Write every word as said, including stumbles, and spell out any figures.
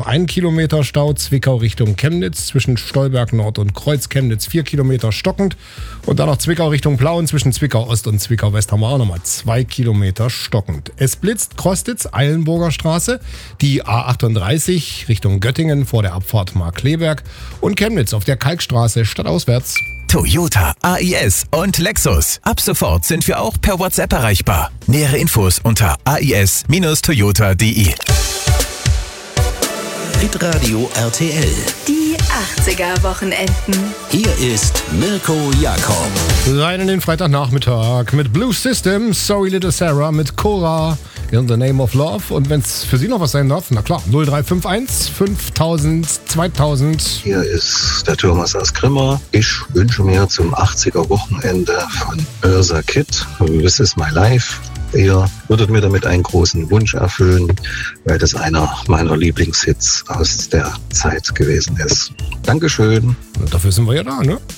ein Kilometer Stau, Zwickau Richtung Chemnitz, zwischen Stolberg Nord und Kreuz Chemnitz vier Kilometer stockend. Und dann noch Zwickau Richtung Plauen, zwischen Zwickau Ost und Zwickau West haben wir auch nochmal zwei Kilometer stockend. Es blitzt Krostitz, Eilenburger Straße, die A achtunddreißig Richtung Göttingen vor der Abfahrt Markkleeberg und Chemnitz auf der Kalkstraße stadtauswärts. Toyota, A I S und Lexus. Ab sofort sind wir auch per WhatsApp erreichbar. Nähere Infos unter a i s Toyota punkt d e. Hitradio R T L. Die achtziger-Wochenenden. Hier ist Mirko Jakob. Rein in den Freitagnachmittag mit Blue System, Sorry Little Sarah, mit Cora, In the Name of Love. Und wenn es für Sie noch was sein darf, na klar, null drei fünf eins fünftausend zweitausend. Hier ist der Thomas aus Grimma. Ich wünsche mir zum achtziger-Wochenende von Ursa Kitt, This is my life. Ihr würdet mir damit einen großen Wunsch erfüllen, weil das einer meiner Lieblingshits aus der Zeit gewesen ist. Dankeschön. Und dafür sind wir ja da, ne?